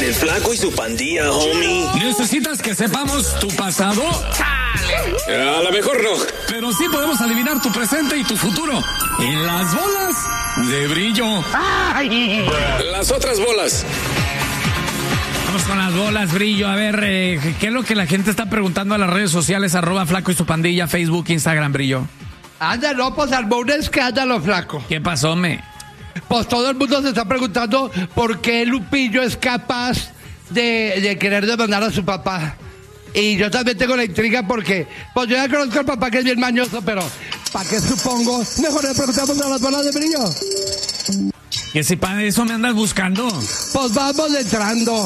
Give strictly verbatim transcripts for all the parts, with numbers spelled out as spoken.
El Flaco y su Pandilla, homie. ¿Necesitas que sepamos tu pasado? ¡Chale! A lo mejor no. Pero sí podemos adivinar tu presente y tu futuro. En las bolas de brillo. ¡Ay! Las otras bolas. Vamos con las bolas, brillo. A ver, eh, ¿qué es lo que la gente está preguntando a las redes sociales? Arroba Flaco y su Pandilla, Facebook, Instagram, brillo. Anda, no, pues armó un escándalo, Flaco. ¿Qué pasó, me? Pues todo el mundo se está preguntando por qué Lupillo es capaz de, de querer demandar a su papá. Y yo también tengo la intriga porque, pues yo ya conozco al papá que es bien mañoso, pero ¿para qué supongo? Mejor le preguntamos a las bolas de brillo. ¿Que si para eso me andas buscando? Pues vamos entrando.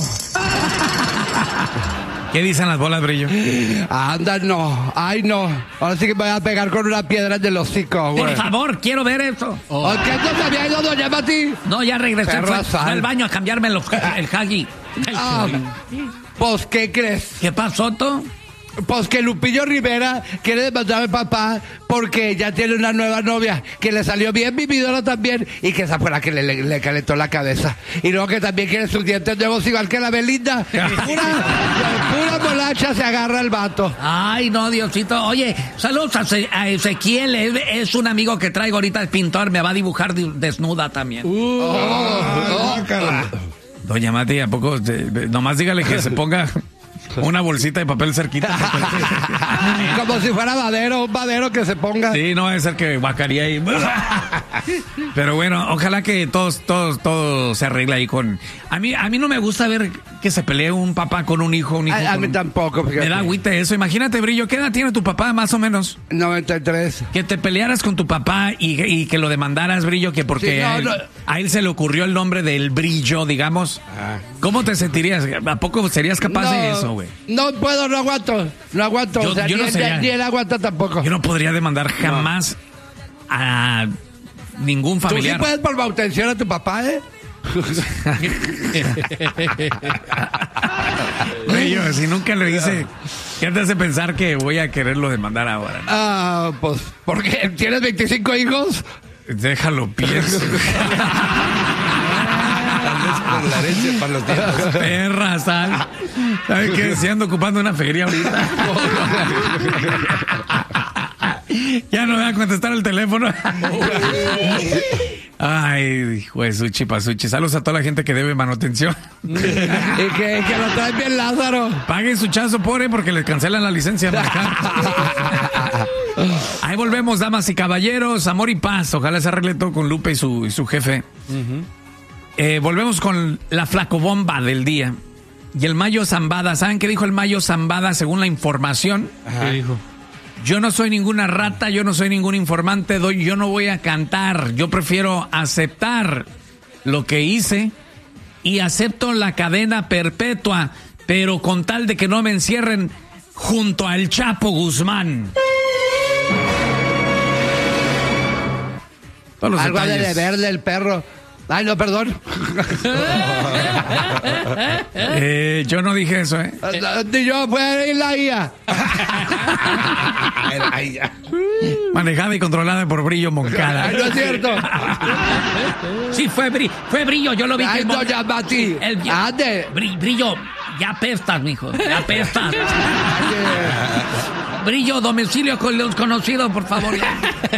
¿Qué dicen las bolas, brillo? Anda, no. Ay, no. Ahora sí que me voy a pegar con una piedra en el hocico, güey. Por favor, quiero ver eso. Oh. ¿Qué no se había ido doña Mati? No, ya regresé. Fue, fue al baño a cambiarme los, el huggy. Ah, pues, ¿qué crees? ¿Qué pasó, Otto? Pues que Lupillo Rivera quiere demandar al papá porque ya tiene una nueva novia que le salió bien vividora también y que esa fue la que le, le, le calentó la cabeza. Y luego que también quiere sus dientes nuevos igual que la Belinda. Pura, pura molacha se agarra el vato. Ay, no, Diosito. Oye, saludos a, a Ezequiel. Es, es un amigo que traigo ahorita, el pintor. Me va a dibujar desnuda también. Uh, oh, oh, oh. Doña Mati, ¿a poco? Nomás dígale que se ponga una bolsita de papel cerquita. Como si fuera vadero, un vadero que se ponga. Sí, no va a ser que guacaría ahí. Pero bueno, ojalá que todos, todos, todo se arregle ahí con. A mí, a mí no me gusta ver que se pelee un papá con un hijo, un hijo. A, a mí un... tampoco. Fíjate. Me da agüite eso. Imagínate, Brillo, ¿qué edad tiene tu papá más o menos? noventa y tres. Que te pelearas con tu papá y, y que lo demandaras, Brillo, que porque sí, no, a, él, no. a él se le ocurrió el nombre del Brillo, digamos. Ah. ¿Cómo te sentirías? ¿A poco serías capaz no, de eso, güey? No puedo, no aguanto. No aguanto. Yo, o sea, yo ni, no sería, ni él aguanta tampoco. Yo no podría demandar jamás no. a ningún familiar. ¿Tú sí puedes por manutención a tu papá, eh? Brillo, si nunca lo hice, ¿qué te hace pensar que voy a quererlo demandar ahora? ¿No? Ah, pues, ¿porque tienes veinticinco hijos? Déjalo, pienso. Con la herencia para los tiempos. Perra, sal. ¿Sabes qué? Si ando ocupando una feria ahorita. Ya no me va a contestar el teléfono. Ay, hijo de suchi pasuchi. Saludos a toda la gente que debe manutención. Y que, que lo trae bien Lázaro. Paguen su chazo, pobre, porque les cancelan la licencia de manejar. Ahí volvemos, damas y caballeros. Amor y paz. Ojalá se arregle todo con Lupe y su, y su jefe. Uh-huh. Eh, volvemos con la flacobomba del día. Y el Mayo Zambada. ¿Saben qué dijo el Mayo Zambada según la información? ¿Qué dijo? Yo no soy ninguna rata, yo no soy ningún informante, doy, yo no voy a cantar. Yo prefiero aceptar lo que hice y acepto la cadena perpetua, pero con tal de que no me encierren junto al Chapo Guzmán. Algo de deber del perro. Ay, no, perdón. eh, yo no dije eso, ¿eh? Ni yo, fue en la I A. Manejada y controlada por Brillo Moncada. Ay, no es cierto. Sí, fue, bri fue Brillo, yo lo vi. Ay, no, ya, Mati. El, Ande. Bri Brillo, ya apestas, mijo. Ya apestas. Brillo, domicilio con los conocidos, por favor.